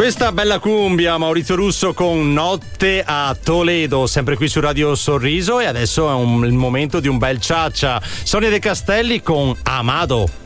Questa bella cumbia, Maurizio Russo con Notte a Toledo, sempre qui su Radio Sorriso, e adesso è il momento di un bel ciaccia. Sonia De Castelli con Amado.